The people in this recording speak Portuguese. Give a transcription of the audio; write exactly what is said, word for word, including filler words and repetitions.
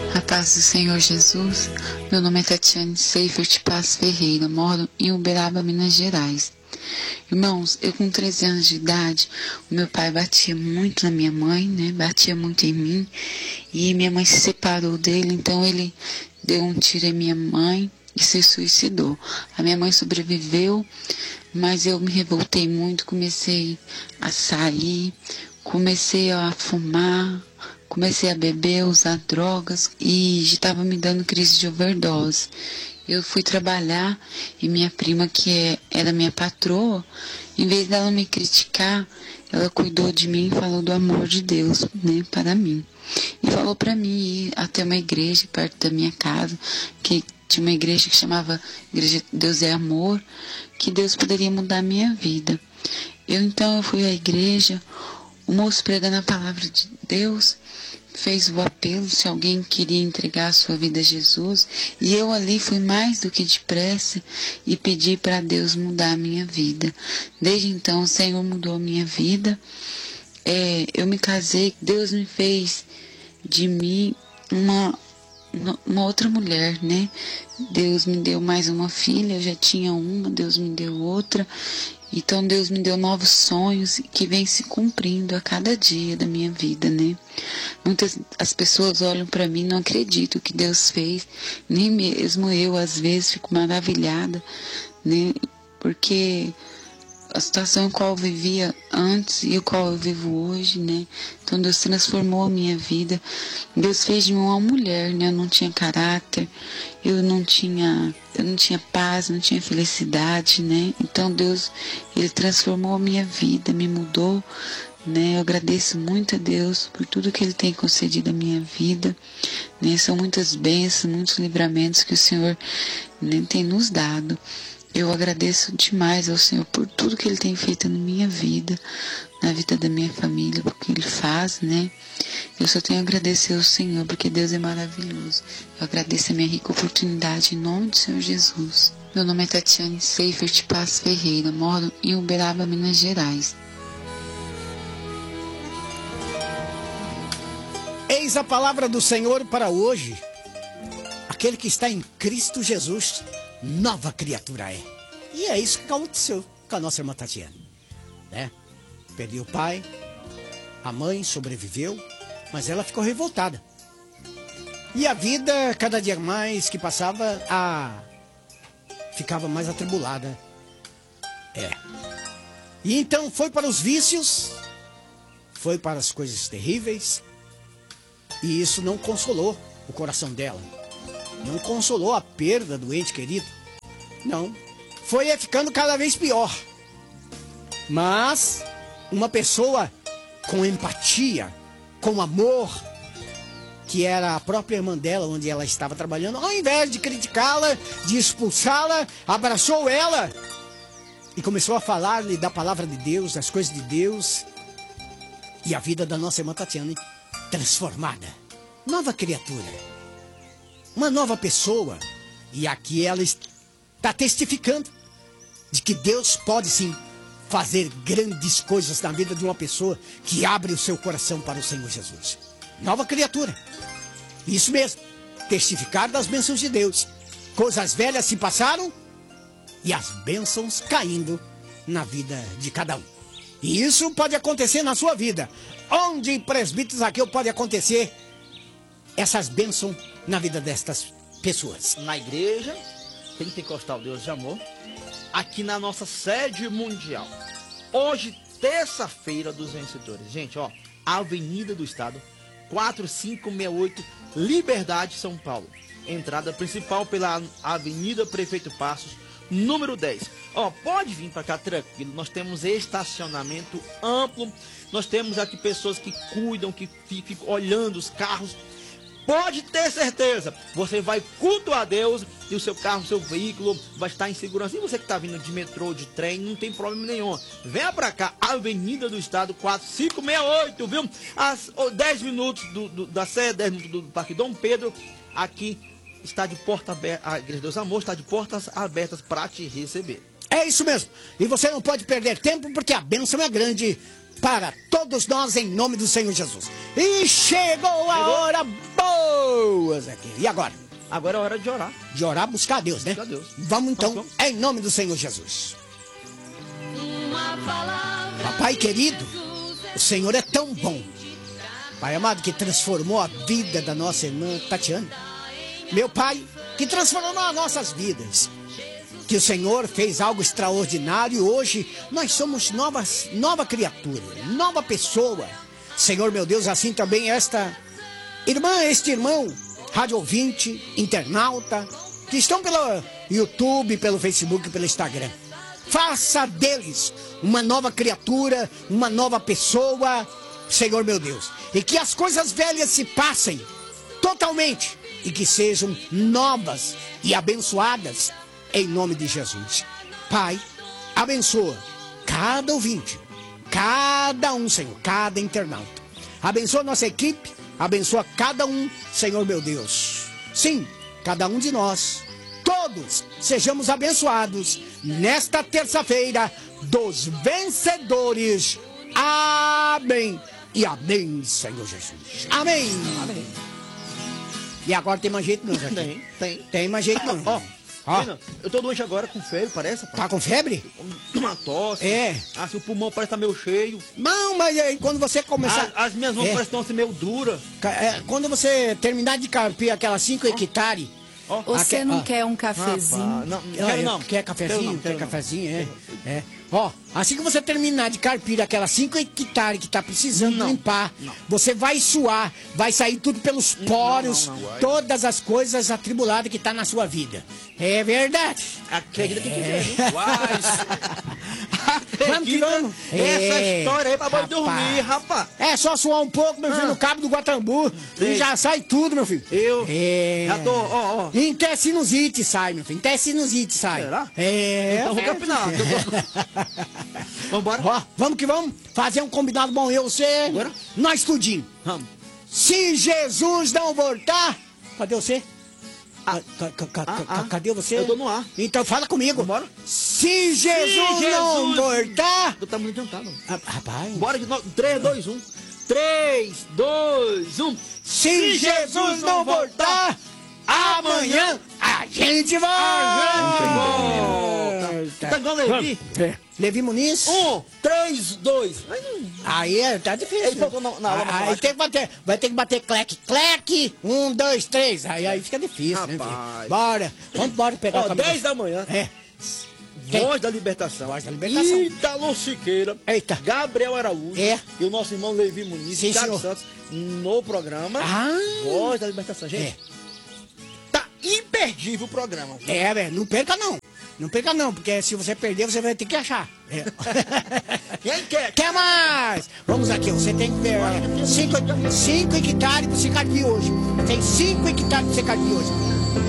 A paz do Senhor Jesus. Meu nome é Tatiane Seifert Paz Ferreira, moro em Uberaba, Minas Gerais. Irmãos, eu com treze anos de idade, o meu pai batia muito na minha mãe, né? Batia muito em mim. E minha mãe se separou dele, então ele deu um tiro em minha mãe e se suicidou. A minha mãe sobreviveu, mas eu me revoltei muito, comecei a sair, comecei a fumar, comecei a beber, usar drogas e já estava me dando crise de overdose. Eu fui trabalhar e minha prima, que é, era minha patroa, em vez dela me criticar, ela cuidou de mim e falou do amor de Deus, né, para mim. E falou para mim ir até uma igreja perto da minha casa, que tinha uma igreja que chamava Igreja Deus é Amor, que Deus poderia mudar a minha vida. Eu então eu fui à igreja, o moço pregando a palavra de Deus, fez o apelo se alguém queria entregar a sua vida a Jesus, e eu ali fui mais do que depressa e pedi para Deus mudar a minha vida. Desde então o Senhor mudou a minha vida. É, eu me casei, Deus me fez de mim uma, uma outra mulher, né? Deus me deu mais uma filha, eu já tinha uma, Deus me deu outra. Então Deus me deu novos sonhos que vêm se cumprindo a cada dia da minha vida, né? Muitas as pessoas olham para mim e não acreditam que Deus fez, nem mesmo eu às vezes fico maravilhada, né? Porque a situação em qual eu vivia antes e o qual eu vivo hoje, né? Então Deus transformou a minha vida. Deus fez de mim uma mulher, né? Eu não tinha caráter, eu não tinha, eu não tinha paz, não tinha felicidade, né? Então Deus, Ele transformou a minha vida, me mudou, né? Eu agradeço muito a Deus por tudo que Ele tem concedido à minha vida, né? São muitas bênçãos, muitos livramentos que o Senhor, né, tem nos dado. Eu agradeço demais ao Senhor por tudo que Ele tem feito na minha vida, na vida da minha família, porque Ele faz, né? Eu só tenho a agradecer ao Senhor, porque Deus é maravilhoso. Eu agradeço a minha rica oportunidade em nome do Senhor Jesus. Meu nome é Tatiane Seifert Paz Ferreira, moro em Uberaba, Minas Gerais. Eis a palavra do Senhor para hoje. Aquele que está em Cristo Jesus, nova criatura é. E é isso que aconteceu com a nossa irmã Tatiane, né? Perdeu o pai, a mãe sobreviveu, mas ela ficou revoltada. E a vida, cada dia mais que passava, a... ficava mais atribulada. É. E então foi para os vícios, foi para as coisas terríveis, e isso não consolou o coração dela. Não consolou a perda do ente querido. Não. Foi ficando cada vez pior. Mas uma pessoa com empatia, com amor, que era a própria irmã dela, onde ela estava trabalhando, ao invés de criticá-la, de expulsá-la, abraçou ela e começou a falar-lhe da palavra de Deus, das coisas de Deus. E a vida da nossa irmã Tatiane transformada. Nova criatura. Uma nova pessoa. E aqui ela está testificando de que Deus pode sim fazer grandes coisas na vida de uma pessoa que abre o seu coração para o Senhor Jesus. Nova criatura. Isso mesmo. Testificar das bênçãos de Deus. Coisas velhas se passaram e as bênçãos caindo na vida de cada um. E isso pode acontecer na sua vida. Onde presbíteros aqui pode acontecer essas bênçãos na vida destas pessoas? Na igreja Pentecostal Deus de Amor, aqui na nossa sede mundial. Hoje, terça-feira dos vencedores. Gente, ó, Avenida do Estado, quatro cinco seis oito, Liberdade, São Paulo. Entrada principal pela Avenida Prefeito Passos, número dez. Ó, pode vir para cá tranquilo, nós temos estacionamento amplo, nós temos aqui pessoas que cuidam, que ficam olhando os carros. Pode ter certeza, você vai cultuar a Deus e o seu carro, o seu veículo vai estar em segurança. E você que está vindo de metrô, de trem, não tem problema nenhum. Venha para cá, Avenida do Estado, quatro cinco seis oito, viu? Às dez minutos do, do, da sede, dez minutos do Parque Dom Pedro, aqui está de porta aberta, a Igreja Deus Amor está de portas abertas para te receber. É isso mesmo. E você não pode perder tempo porque a bênção é grande para todos nós em nome do Senhor Jesus. E chegou a Chegou. hora boa, aqui. E agora? Agora é hora de orar. De orar, buscar a Deus, né? Buscar a Deus. Vamos então, Vamos, em nome do Senhor Jesus. Papai querido, o Senhor é tão bom. Pai amado, que transformou a vida da nossa irmã Tatiana. Meu Pai, que transformou as nossas vidas. Que o Senhor fez algo extraordinário e hoje nós somos novas, nova criatura, nova pessoa. Senhor meu Deus, assim também esta irmã, este irmão, rádio ouvinte, internauta, que estão pelo YouTube, pelo Facebook, pelo Instagram. Faça deles uma nova criatura, uma nova pessoa, Senhor meu Deus. E que as coisas velhas se passem totalmente e que sejam novas e abençoadas em nome de Jesus. Pai, abençoa cada ouvinte, cada um, Senhor, cada internauta. Abençoa nossa equipe, abençoa cada um, Senhor meu Deus. Sim, cada um de nós, todos, sejamos abençoados nesta terça-feira dos vencedores. Amém. E amém, Senhor Jesus. Amém. Amém. E agora tem mais jeito não, Zé? Tem, tem. Tem mais jeito não. Ó, Ó. menina, eu tô doente agora com febre, parece. Tá com febre? Uma tosse. É. Ah, se o pulmão parece estar meio cheio. Não, mas aí quando você começar... As, as minhas mãos É. parecem estar assim, meio duras. Ca- é, quando você terminar de carpir aquelas cinco hectares... Ó. Você Aque- não ó. quer um cafezinho? Rapaz, não, não Ah, quero é, não. Quer cafezinho? Quero não, Quer quero não. cafezinho, é. é. Ó, assim que você terminar de carpir aquelas cinco hectares que tá precisando Não, limpar, não. você vai suar, vai sair tudo pelos poros, não, não. todas as coisas atribuladas que tá na sua vida. É verdade. Acredita que quiser, hein? Vamos que vamos. Essa É, história aí pra boi rapaz. dormir, rapaz. É só suar um pouco, meu filho, Ah. no cabo do Guatambu e Sei. já sai tudo, meu filho. Eu É. já tô, ó, ó. Em até sinusite sai, meu filho. Até sinusite sai. Será? É. Então vou é. capinar. Vambora? Ó, vamos que vamos. Fazer um combinado bom eu, você. Bora. Nós tudinho. Vamos. Se Jesus não voltar. Cadê você? Ah. Ca- ca- ca- Ah, ca- ah. cadê você? Eu tô no ar. Então fala comigo. Vambora? Se Jesus, Se não Jesus- voltar. Eu tava muito adiantado. Ah, rapaz. Bora de novo. três, dois, um. três, dois, um. Se Jesus não voltar, amanhã a gente volta. A gente volta. Tá igual Levi? É. Levi Muniz? Um, três, dois. Ai, não. Aí é, tá difícil. Ele faltou na- na aula Aí matemática. tem que bater, vai ter que bater cleque, cleque. Um, dois, três. Aí, aí fica difícil, né, Rapaz. filho? Bora, vamos embora pegar Ó, o caminho. dez da manhã. É. Quem? Voz da Libertação. Voz da Libertação. Ítalo Siqueira. Eita. Gabriel Araújo. É. E o nosso irmão Levi Muniz. Sim, Thiago senhor. Santos. No programa Ah. Voz da Libertação. Gente, É. tá imperdível o programa. É, velho, não perca não. Não perca não, porque se você perder, você vai ter que achar. É. Quem quer? Quer mais? Vamos aqui, você tem que ver cinco, cinco hectares pra você carpir hoje. Tem cinco hectares pra você carpir hoje.